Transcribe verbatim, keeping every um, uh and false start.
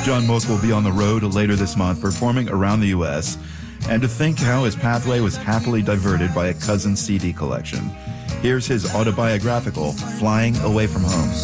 John Mook will be on the road later this month, performing around the U S, and to think how his pathway was happily diverted by a cousin's C D collection. Here's his autobiographical, Flying Away from Home.